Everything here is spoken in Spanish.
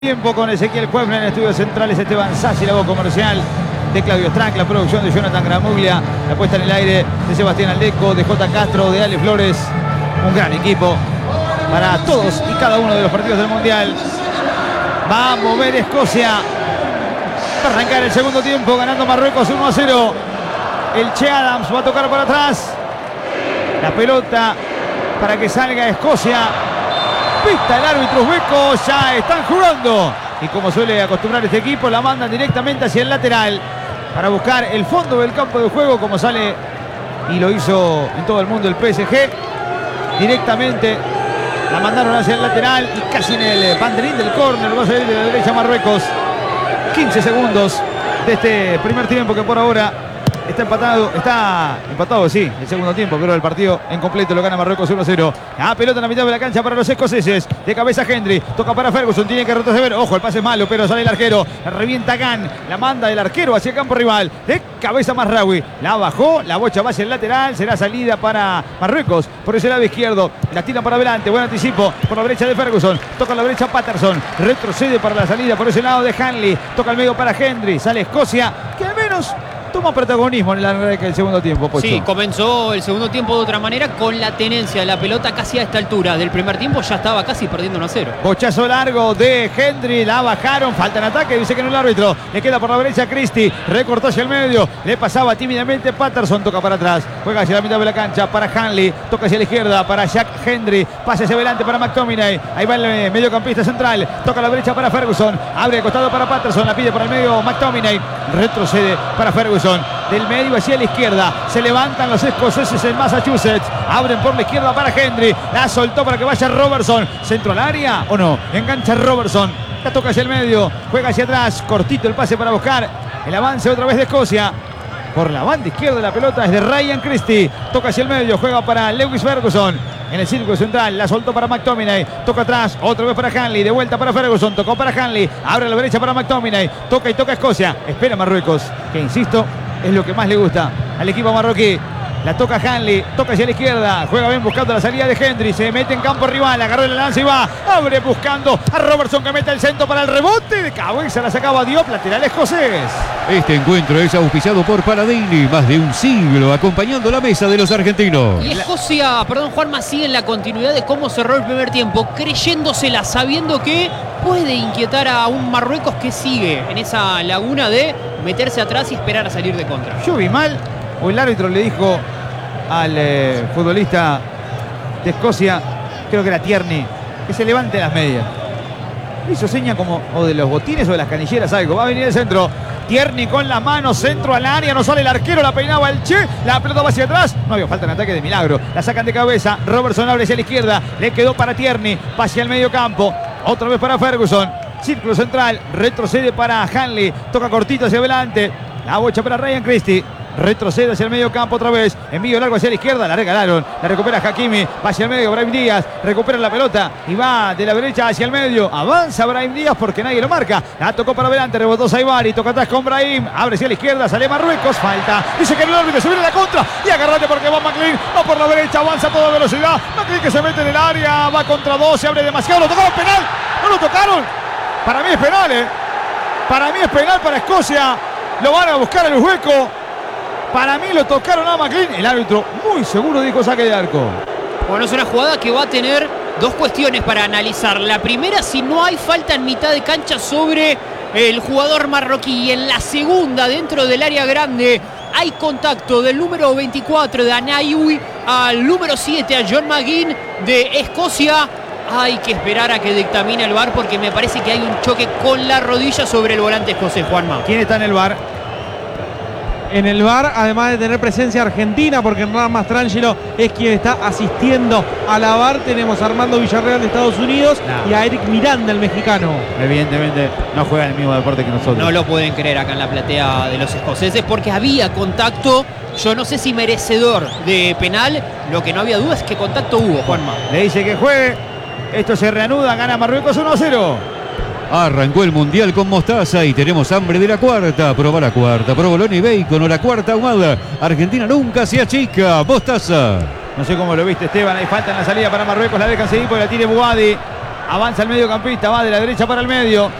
Tiempo con Ezequiel Cuefna en estudios centrales, Esteban Sassi, la voz comercial de Claudio Strank, la producción de Jonathan Gramuglia, la puesta en el aire de Sebastián Aldeco, de J. Castro, de Ale Flores. Un gran equipo para todos y cada uno de los partidos del Mundial. Va a mover Escocia para arrancar el segundo tiempo, ganando Marruecos 1-0. El Che Adams va a tocar para atrás. La pelota para que salga Escocia. Pita el árbitro uzbeco, ya están jugando. Y como suele acostumbrar este equipo, la mandan directamente hacia el lateral para buscar el fondo del campo de juego, como sale y lo hizo en todo el mundo el PSG. Directamente la mandaron hacia el lateral y casi en el banderín del córner va a salir de la derecha Marruecos. 15 segundos de este primer tiempo que por ahora está empatado, sí, el segundo tiempo, pero el partido en completo lo gana Marruecos 1-0. Pelota en la mitad de la cancha para los escoceses. De cabeza Hendry, toca para Ferguson, tiene que retroceder. Ojo, el pase es malo, pero sale el arquero. La revienta Gan, la manda el arquero hacia el campo rival. De cabeza Mazraoui, la bajó, la bocha va hacia el lateral. Será salida para Marruecos por ese lado izquierdo. La tira para adelante, buen anticipo por la derecha de Ferguson. Toca la derecha Patterson, retrocede para la salida por ese lado de Hanley. Toca el medio para Hendry, sale Escocia, que al menos toma protagonismo en el arranque del segundo tiempo, Pocho. Sí, comenzó el segundo tiempo de otra manera, con la tenencia de la pelota casi a esta altura del primer tiempo. Ya estaba casi perdiendo 1-0. Bochazo largo de Hendry, la bajaron, falta en ataque, dice que no el árbitro. Le queda por la derecha Christie, recortó hacia el medio, le pasaba tímidamente Patterson, toca para atrás, juega hacia la mitad de la cancha para Hanley, toca hacia la izquierda para Jack Hendry, pase hacia adelante para McTominay, ahí va el mediocampista central, toca a la derecha para Ferguson, abre de costado para Patterson, la pide por el medio McTominay, retrocede para Ferguson. Del medio hacia la izquierda, se levantan los escoceses en Massachusetts, abren por la izquierda para Hendry, la soltó para que vaya Robertson, centro al área o no, engancha Robertson, la toca hacia el medio, juega hacia atrás, cortito el pase para buscar el avance otra vez de Escocia. Por la banda izquierda la pelota es de Ryan Christie, toca hacia el medio, juega para Lewis Ferguson. En el círculo central, la soltó para McTominay, toca atrás, otra vez para Hanley, de vuelta para Ferguson, tocó para Hanley, abre a la derecha para McTominay, toca y toca Escocia, espera Marruecos, que insisto, es lo que más le gusta al equipo marroquí. La toca Hanley, toca hacia la izquierda, juega bien buscando la salida de Hendry, se mete en campo rival, agarró el lance y va, abre buscando a Robertson que mete el centro para el rebote, de cabeza la sacaba Diop, lateral escocés. Este encuentro es auspiciado por Paladini, más de un siglo acompañando la mesa de los argentinos. Y Escocia, Juanma, sigue en la continuidad de cómo cerró el primer tiempo, creyéndosela, sabiendo que puede inquietar a un Marruecos que sigue en esa laguna de meterse atrás y esperar a salir de contra. Yo vi mal, o el árbitro le dijo al futbolista de Escocia, creo que era Tierney, que se levante las medias. Hizo seña como o de los botines o de las canilleras, algo. Va a venir el centro. Tierney con las manos, centro al área, no sale el arquero, la peinaba el Che, la pelota va hacia atrás, no había falta en ataque de milagro, la sacan de cabeza, Robertson abre hacia la izquierda, le quedó para Tierney, va hacia el medio campo, otra vez para Ferguson, círculo central, retrocede para Hanley, toca cortito hacia adelante, la bocha para Ryan Christie. Retrocede hacia el medio campo otra vez. Envío largo hacia la izquierda. La regalaron. La recupera Hakimi. Va hacia el medio. Brahim Díaz. Recupera la pelota. Y va de la derecha hacia el medio. Avanza Brahim Díaz porque nadie lo marca. La tocó para adelante. Rebotó Saibari. Toca atrás con Brahim. Abre hacia la izquierda. Sale Marruecos. Falta. Dice que el árbitro se viene a la contra. Y agarrate porque va McLean. Va por la derecha. Avanza a toda velocidad. McLean que se mete en el área. Va contra dos. Se abre demasiado. Lo tocaron penal. No lo tocaron. Para mí es penal, Para mí es penal para Escocia. Lo van a buscar el uzbeco. Para mí lo tocaron a McLean. El árbitro muy seguro dijo saque de arco. Bueno, es una jugada que va a tener dos cuestiones para analizar. La primera, si no hay falta en mitad de cancha sobre el jugador marroquí. Y en la segunda, dentro del área grande, hay contacto del número 24 de Anayoui al número 7, a John McGinn de Escocia. Hay que esperar a que dictamine el VAR porque me parece que hay un choque con la rodilla sobre el volante escocés, Juanma. ¿Quién está en el VAR? En el VAR, además de tener presencia argentina, porque Hernán Mastrangelo es quien está asistiendo a la VAR, tenemos a Armando Villarreal de Estados Unidos y a Eric Miranda, el mexicano. Evidentemente no juega el mismo deporte que nosotros. No lo pueden creer acá en la platea de los escoceses porque había contacto, yo no sé si merecedor de penal, lo que no había duda es que contacto hubo, Juanma. Le dice que juegue, esto se reanuda, gana Marruecos 1-0. Arrancó el Mundial con mostaza y tenemos hambre de la cuarta. Probá la cuarta, provolone y bacon o la cuarta ahumada. Argentina nunca se achica. Mostaza. No sé cómo lo viste, Esteban. Hay falta en la salida para Marruecos. La dejan seguir porque la tiene Bouadi. Avanza el mediocampista, va de la derecha para el medio.